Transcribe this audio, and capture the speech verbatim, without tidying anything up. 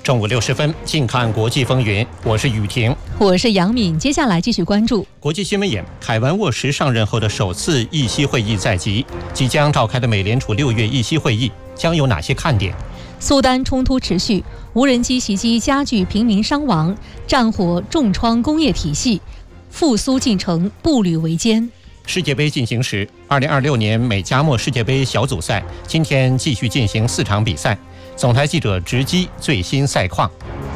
中午六十分，近看国际风云，我是雨婷， 我是杨敏。接下来继续关注国际新闻眼。凯文沃什上任后的首次议息会议在即，即将召开的美联储六月议息会议将有哪些看点？ 苏丹冲突持续，无人机袭击加剧平民伤亡，战火重创工业体系，复苏进程步履维艰。 世界杯进行时，二零二六年美加墨世界杯小组赛今天继续进行四场比赛。总台记者直击最新赛况。